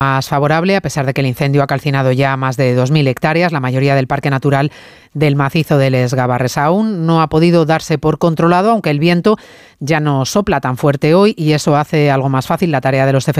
más favorable, a pesar de que el incendio ha calcinado ya más de 2.000 hectáreas, la mayoría del Parque Natural del macizo de Les Gavarres. Aún no ha podido darse por controlado, aunque el viento ya no sopla tan fuerte hoy y eso hace algo más fácil la tarea de los efectivos